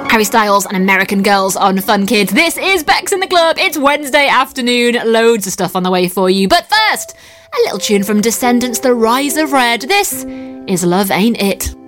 Harry Styles and American Girls on Fun Kids. This is Bex in the Club. It's Wednesday afternoon. Loads of stuff on the way for you. But first, a little tune from Descendants, The Rise of Red. This is Love Ain't It.